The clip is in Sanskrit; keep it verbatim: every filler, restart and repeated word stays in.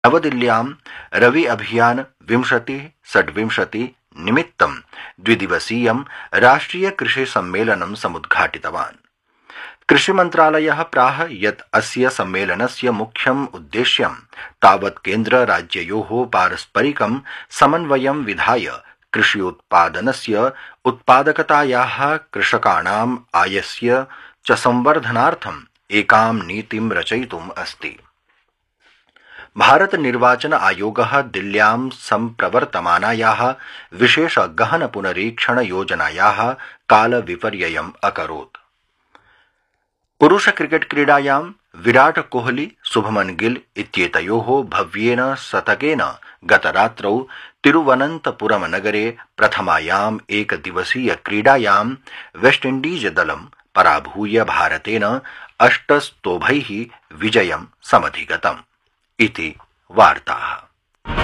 नवदिल्ल्यां रवि अभियान विंशतिः षड्विंशतिः निमित्तं द्विदिवसीयं राष्ट्रिय कृषि सम्मेलनं समुद्घाटितवान्। कृषिमन्त्रालयः प्राह यत् अस्य सम्मेलनस्य मुख्यम् उद्देश्यं तावत् केन्द्र-राज्ययोः पारस्परिकं समन्वयं विधाय कृषियोत्पादनस्य उत्पादकतायाः कृषकाणाम् आयस्य च संवर्धनार्थम् एकां नीतिं रचयितुम् अस्ति। भारत निर्वाचन आयोगः दिल्ल्यां सम्प्रवर्तमानायाः विशेष गहन पुनरीक्षण योजनायाः कालविपर्ययम् अकरोत्। पुरुष क्रिकेट क्रीडायां विराट कोहली शुभमन गिल इत्येतयोः भव्येन शतकेन गतरात्रौ तिरुवनन्तपुरम नगरे प्रथमायाम् एकदिवसीय क्रीडायां वेस्टइंडीज दलं पराभूय भारतेन अष्टस्तोभैः विजयं समधिगतम् इति वार्ताः।